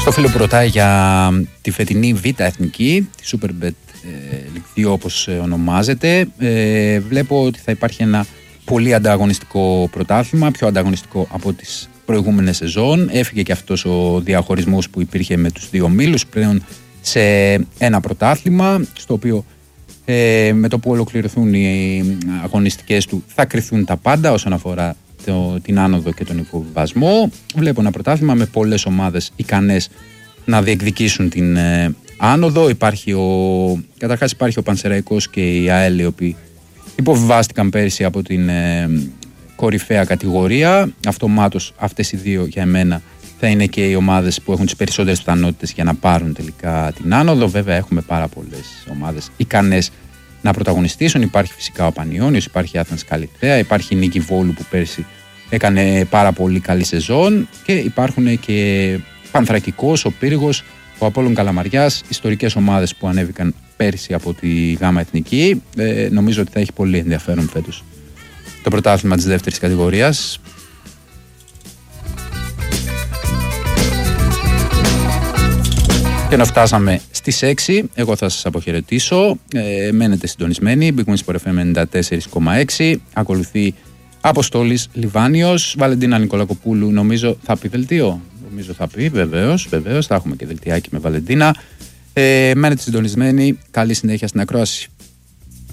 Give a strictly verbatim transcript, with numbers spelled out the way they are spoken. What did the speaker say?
στο φίλο που ρωτάει για τη φετινή Β' Εθνική, τη Superbet League δύο όπως ονομάζεται, ε, βλέπω ότι θα υπάρχει ένα πολύ ανταγωνιστικό πρωτάθλημα, πιο ανταγωνιστικό από τις προηγούμενες σεζόν. Έφυγε και αυτός ο διαχωρισμός που υπήρχε με τους δύο ομίλους πλέον σε ένα πρωτάθλημα, στο οποίο ε, με το που ολοκληρωθούν οι αγωνιστικές του θα κριθούν τα πάντα όσον αφορά το, την άνοδο και τον υποβιβασμό. Βλέπω ένα πρωτάθλημα με πολλές ομάδες ικανές να διεκδικήσουν την ε, άνοδο. Υπάρχει ο, καταρχάς υπάρχει ο Πανσεραϊκός και η ΑΕΛ, οι οποίοι υποβιβάστηκαν πέρυσι από την ε, κορυφαία κατηγορία. Αυτομάτως αυτές οι δύο για εμένα θα είναι και οι ομάδες που έχουν τις περισσότερες πιθανότητες για να πάρουν τελικά την άνοδο. Βέβαια έχουμε πάρα πολλές ομάδες ικανές να πρωταγωνιστήσουν. Υπάρχει φυσικά ο Πανιώνιος, υπάρχει η Athens Καλυθέα, υπάρχει η Νίκη Βόλου που πέρσι έκανε πάρα πολύ καλή σεζόν και υπάρχουν και Πανθρακικός, ο Πύργος, ο Απόλλων Καλαμαριάς, ιστορικές ομάδες που ανέβηκαν πέρσι από τη Γάμα Εθνική. Ε, νομίζω ότι θα έχει πολύ ενδιαφέρον φέτος το πρωτάθλημα της δεύτερης κατηγορίας. Και να φτάσαμε στις έξι, εγώ θα σας αποχαιρετήσω. Ε, μένετε συντονισμένοι. Big Win Sport εφ εμ ενενήντα τέσσερα κόμμα έξι. Ακολουθεί Αποστόλης Λιβάνιος. Βαλεντίνα Νικολακοπούλου, νομίζω θα πει δελτίο. Νομίζω θα πει, βεβαίως, βεβαίως. Θα έχουμε και δελτιάκι με Βαλεντίνα. Ε, μένετε συντονισμένοι. Καλή συνέχεια στην ακρόαση.